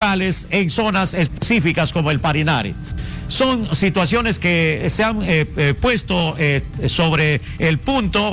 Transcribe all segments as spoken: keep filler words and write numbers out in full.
locales en zonas específicas como el Parinari. Son situaciones que se han eh, eh, puesto eh, sobre el punto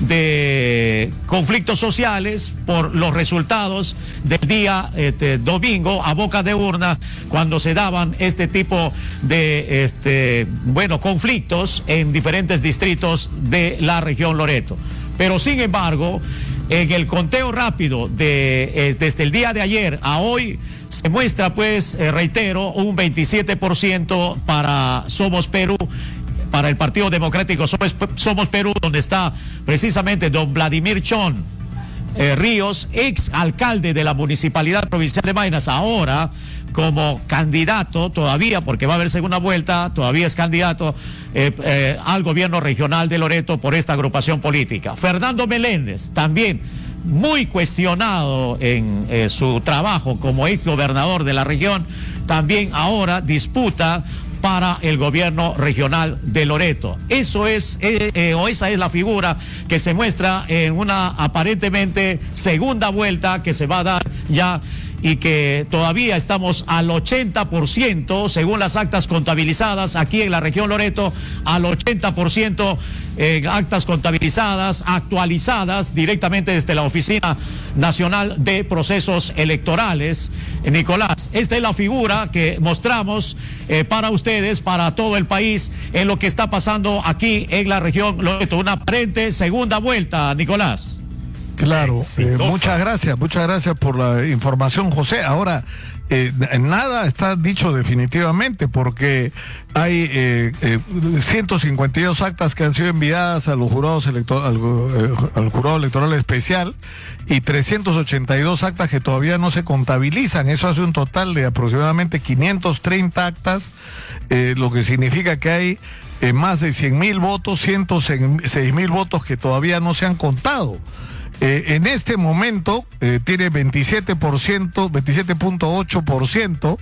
de conflictos sociales por los resultados del día este, domingo a boca de urna, cuando se daban este tipo de este, bueno, conflictos en diferentes distritos de la región Loreto. Pero sin embargo, en el conteo rápido de, eh, desde el día de ayer a hoy, se muestra, pues, eh, reitero, un veintisiete por ciento para Somos Perú, para el Partido Democrático Somos, Somos Perú, donde está precisamente don Vladimir Chon eh, Ríos, ex alcalde de la Municipalidad Provincial de Maynas, ahora como candidato todavía, porque va a haber segunda vuelta, todavía es candidato eh, eh, al gobierno regional de Loreto por esta agrupación política. Fernando Meléndez, también muy cuestionado en eh, su trabajo como ex gobernador de la región, también ahora disputa para el gobierno regional de Loreto. Eso es, eh, eh, o esa es la figura que se muestra en una aparentemente segunda vuelta que se va a dar ya, y que todavía estamos al ochenta por ciento, según las actas contabilizadas aquí en la región Loreto, al ochenta por ciento eh, actas contabilizadas, actualizadas directamente desde la Oficina Nacional de Procesos Electorales. Eh, Nicolás, esta es la figura que mostramos eh, para ustedes, para todo el país, en lo que está pasando aquí en la región Loreto. Una aparente segunda vuelta, Nicolás. Claro, eh, muchas gracias, muchas gracias por la información, José. Ahora, eh, nada está dicho definitivamente, porque hay eh, eh, ciento cincuenta y dos actas que han sido enviadas a los jurados elector al, eh, al jurado electoral especial, y trescientas ochenta y dos actas que todavía no se contabilizan. Eso hace un total de aproximadamente quinientas treinta actas, eh, lo que significa que hay eh, más de cien mil votos, ciento seis mil votos que todavía no se han contado. Eh, en este momento eh, tiene veintisiete por ciento, veintisiete punto ocho por ciento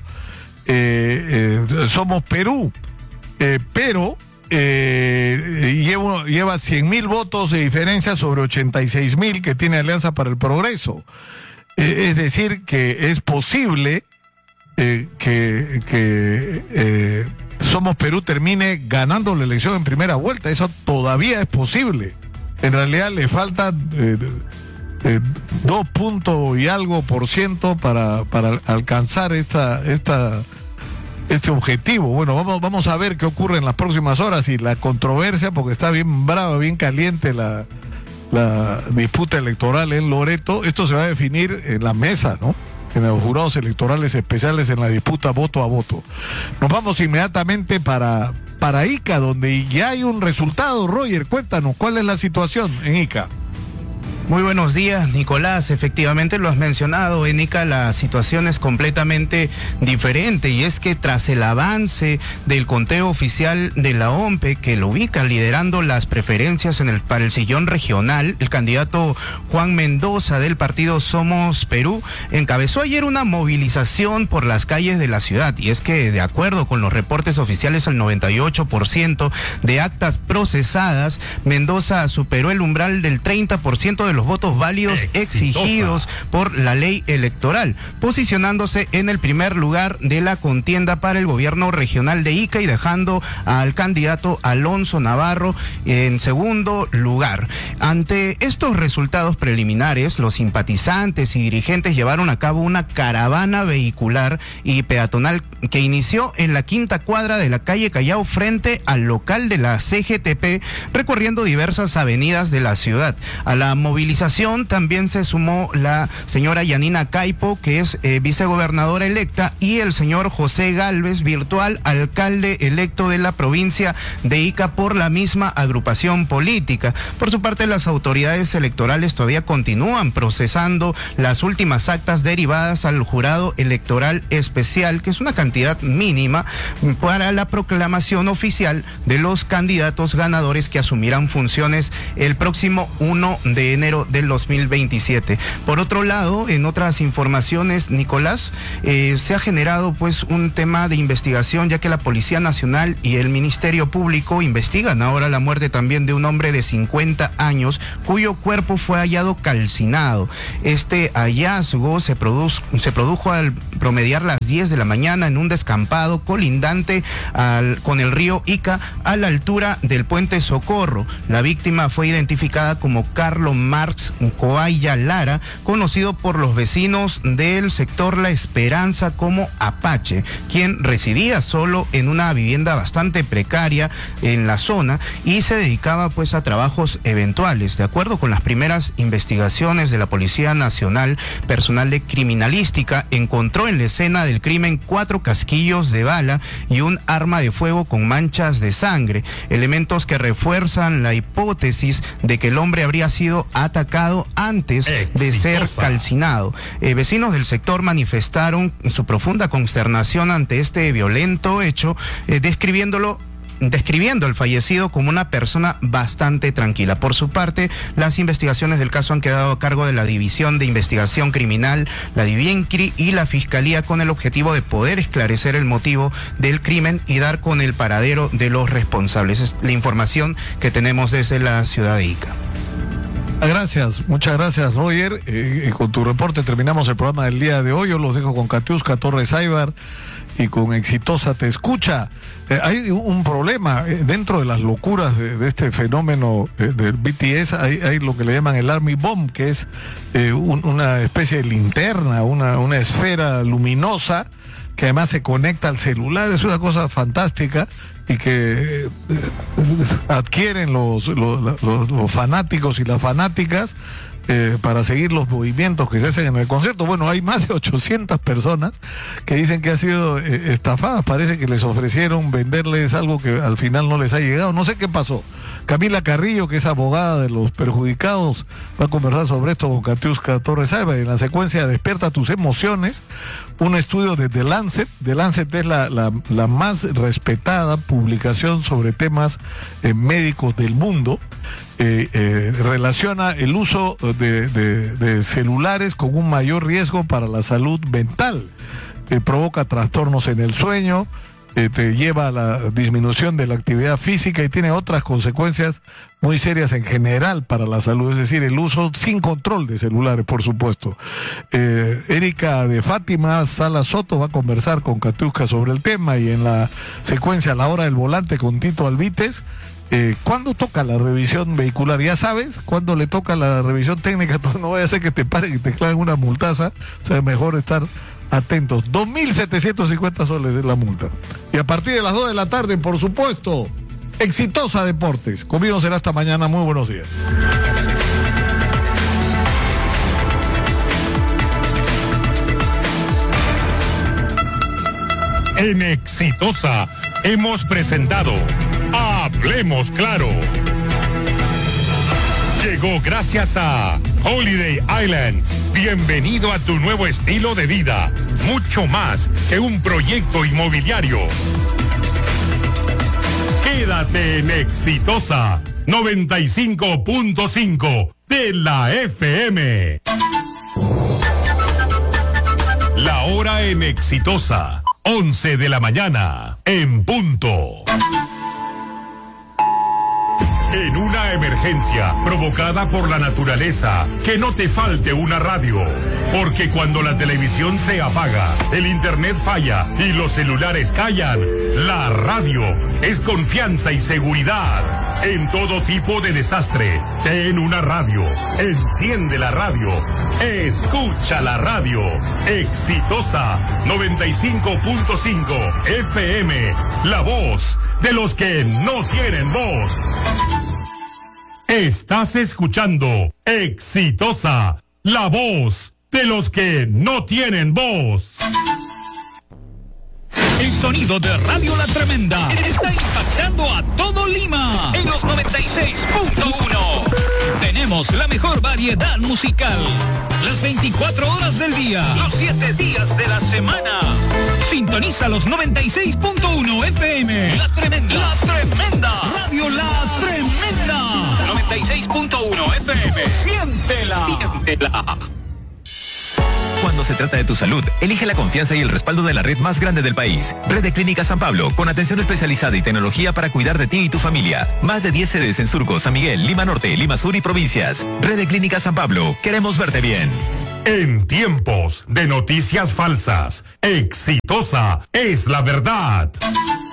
eh, eh, Somos Perú, eh, pero eh, lleva, lleva cien mil votos de diferencia sobre ochenta y seis mil que tiene Alianza para el Progreso. Eh, es decir, que es posible eh, que, que eh, Somos Perú termine ganando la elección en primera vuelta. Eso todavía es posible. En realidad le falta eh, eh, dos puntos y algo por ciento para, para alcanzar esta, esta, este objetivo. Bueno, vamos, vamos a ver qué ocurre en las próximas horas, y la controversia, porque está bien brava, bien caliente la, la disputa electoral en Loreto. Esto se va a definir en la mesa, ¿no? En los jurados electorales especiales, en la disputa voto a voto. Nos vamos inmediatamente para... para Ica, donde ya hay un resultado. Roger, cuéntanos, ¿cuál es la situación en Ica? Muy buenos días, Nicolás. Efectivamente lo has mencionado, en Ica la situación es completamente diferente, y es que tras el avance del conteo oficial de la O M P E, que lo ubica liderando las preferencias en el, para el sillón regional, el candidato Juan Mendoza del partido Somos Perú encabezó ayer una movilización por las calles de la ciudad, y es que, de acuerdo con los reportes oficiales, el noventa y ocho por ciento de actas procesadas, Mendoza superó el umbral del treinta por ciento de los votos válidos exitosa. exigidos por la ley electoral, posicionándose en el primer lugar de la contienda para el gobierno regional de Ica, y dejando al candidato Alonso Navarro en segundo lugar. Ante estos resultados preliminares, los simpatizantes y dirigentes llevaron a cabo una caravana vehicular y peatonal que inició en la quinta cuadra de la calle Callao frente al local de la C G T P, recorriendo diversas avenidas de la ciudad. A la movilización también se sumó la señora Yanina Caipo, que es eh, vicegobernadora electa, y el señor José Galvez, virtual alcalde electo de la provincia de Ica por la misma agrupación política. Por su parte, las autoridades electorales todavía continúan procesando las últimas actas derivadas al jurado electoral especial, que es una cantidad mínima para la proclamación oficial de los candidatos ganadores que asumirán funciones el próximo uno de enero enero del dos mil veintisiete. Por otro lado, en otras informaciones, Nicolás, eh, se ha generado pues un tema de investigación, ya que la Policía Nacional y el Ministerio Público investigan ahora la muerte también de un hombre de cincuenta años cuyo cuerpo fue hallado calcinado. Este hallazgo se, produce, se produjo al promediar las diez de la mañana en un descampado colindante al, con el río Ica a la altura del puente Socorro. La víctima fue identificada como Carlos Marx Coaya Lara, conocido por los vecinos del sector La Esperanza como Apache, quien residía solo en una vivienda bastante precaria en la zona y se dedicaba pues a trabajos eventuales. De acuerdo con las primeras investigaciones de la Policía Nacional, personal de criminalística encontró en la escena del crimen cuatro casquillos de bala y un arma de fuego con manchas de sangre, elementos que refuerzan la hipótesis de que el hombre habría sido atacado antes Exitosa. de ser calcinado. Eh, vecinos del sector manifestaron su profunda consternación ante este violento hecho, eh, describiéndolo describiendo al fallecido como una persona bastante tranquila. Por su parte, las investigaciones del caso han quedado a cargo de la División de Investigación Criminal, la DIVIENCRI y la Fiscalía, con el objetivo de poder esclarecer el motivo del crimen y dar con el paradero de los responsables. Es la información que tenemos desde la ciudad de Ica. Gracias, muchas gracias, Roger. Eh, con tu reporte terminamos el programa del día de hoy. Yo los dejo con Katiuska Torres Aybar y con Exitosa Te Escucha. Eh, hay un problema eh, dentro de las locuras de, de este fenómeno eh, del B T S. Hay, hay lo que le llaman el Army Bomb, que es eh, un, una especie de linterna, una, una esfera luminosa que además se conecta al celular. Es una cosa fantástica y que eh, adquieren los, los, los, los fanáticos y las fanáticas eh, para seguir los movimientos que se hacen en el concierto. Bueno, hay más de ochocientas personas que dicen que han sido eh, estafadas. Parece que les ofrecieron venderles algo que al final no les ha llegado. No sé qué pasó. Camila Carrillo, que es abogada de los perjudicados, va a conversar sobre esto con Katiuska Torres Aybar. En la secuencia Despierta tus emociones, un estudio de The Lancet. The Lancet es la, la, la más respetada publicación sobre temas eh, médicos del mundo. Eh, eh, relaciona el uso de, de, de celulares con un mayor riesgo para la salud mental. Eh, provoca trastornos en el sueño, eh, te lleva a la disminución de la actividad física y tiene otras consecuencias muy serias en general para la salud, es decir, el uso sin control de celulares, por supuesto. Eh, Erika de Fátima Sala Soto va a conversar con Katiuska sobre el tema, y en la secuencia La Hora del Volante con Tito Alvites, Eh, ¿cuándo toca la revisión vehicular? Ya sabes, cuándo le toca la revisión técnica, pues no vaya a ser que te paren y te claven una multaza. O sea, es mejor estar atentos. dos mil setecientos cincuenta soles es la multa. Y a partir de las dos de la tarde, por supuesto, Exitosa Deportes. Conmigo será hasta mañana. Muy buenos días. En Exitosa hemos presentado Hablemos Claro. Llegó gracias a Holiday Islands. Bienvenido a tu nuevo estilo de vida. Mucho más que un proyecto inmobiliario. Quédate en Exitosa noventa y cinco punto cinco de la F M. La hora en Exitosa, once de la mañana, en punto. En una emergencia provocada por la naturaleza, que no te falte una radio, porque cuando la televisión se apaga, el internet falla y los celulares callan, la radio es confianza y seguridad. En todo tipo de desastre, ten una radio, enciende la radio, escucha la radio. Exitosa noventa y cinco punto cinco F M, la voz de los que no tienen voz. Estás escuchando Exitosa, la voz de los que no tienen voz. El sonido de Radio La Tremenda está impactando a todo Lima en los noventa y seis punto uno. Tenemos la mejor variedad musical, las veinticuatro horas del día, los siete días de la semana. Sintoniza los noventa y seis punto uno F M. La Tremenda. La Tremenda. Radio La Tremenda. noventa y seis punto uno F M. Siente Isabela. Cuando se trata de tu salud, elige la confianza y el respaldo de la red más grande del país. Red de Clínicas San Pablo, con atención especializada y tecnología para cuidar de ti y tu familia. Más de diez sedes en Surco, San Miguel, Lima Norte, Lima Sur y provincias. Red de Clínicas San Pablo, queremos verte bien. En tiempos de noticias falsas, exitosa es la verdad.